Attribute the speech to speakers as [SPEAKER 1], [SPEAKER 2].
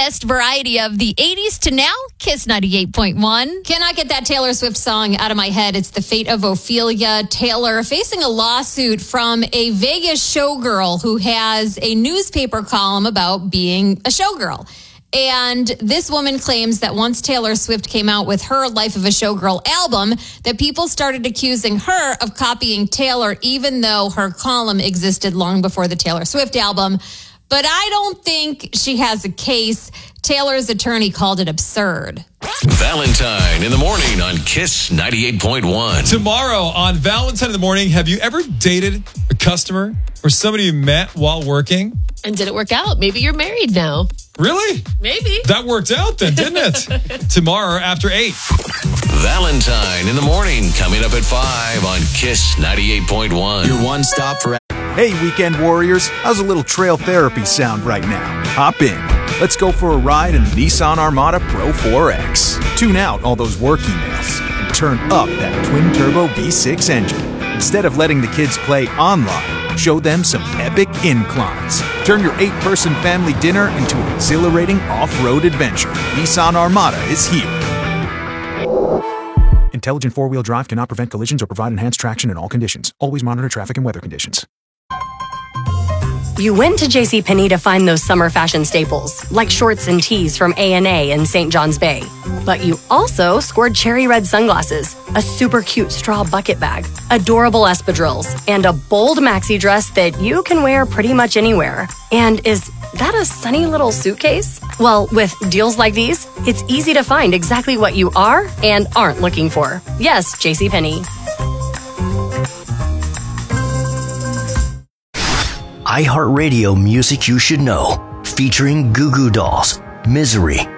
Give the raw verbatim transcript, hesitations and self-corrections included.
[SPEAKER 1] best variety of the eighties to now. Kiss ninety-eight point one.
[SPEAKER 2] Cannot get that Taylor Swift song out of my head. It's the fate of Ophelia Taylor facing a lawsuit from a Vegas showgirl who has a newspaper column about being a showgirl. And this woman claims that once Taylor Swift came out with her Life of a Showgirl album, that people started accusing her of copying Taylor, even though her column existed long before the Taylor Swift album. But I don't think she has a case. Taylor's attorney called it absurd.
[SPEAKER 3] Valentine in the morning on Kiss ninety-eight point one.
[SPEAKER 4] Tomorrow on Valentine in the morning, have you ever dated a customer or somebody you met while working?
[SPEAKER 5] And did it work out? Maybe you're married now.
[SPEAKER 4] Really?
[SPEAKER 5] Maybe.
[SPEAKER 4] That worked out then, didn't it? Tomorrow after eight.
[SPEAKER 3] Valentine in the morning coming up at five on Kiss ninety-eight point one.
[SPEAKER 6] Your one stop for... Hey, weekend warriors. How's a little trail therapy sound right now? Hop in. Let's go for a ride in the Nissan Armada Pro four X. Tune out all those work emails and turn up that twin-turbo V six engine. Instead of letting the kids play online, show them some epic inclines. Turn your eight-person family dinner into an exhilarating off-road adventure. Nissan Armada is here. Intelligent four-wheel drive cannot prevent collisions or provide enhanced traction in all conditions. Always monitor traffic and weather conditions.
[SPEAKER 7] You went to JCPenney to find those summer fashion staples, like shorts and tees from A and A in Saint John's Bay. But you also scored cherry red sunglasses, a super cute straw bucket bag, adorable espadrilles, and a bold maxi dress that you can wear pretty much anywhere. And is that a sunny little suitcase? Well, with deals like these, it's easy to find exactly what you are and aren't looking for. Yes, JCPenney.
[SPEAKER 8] iHeartRadio Music You Should Know, featuring Goo Goo Dolls, Misery,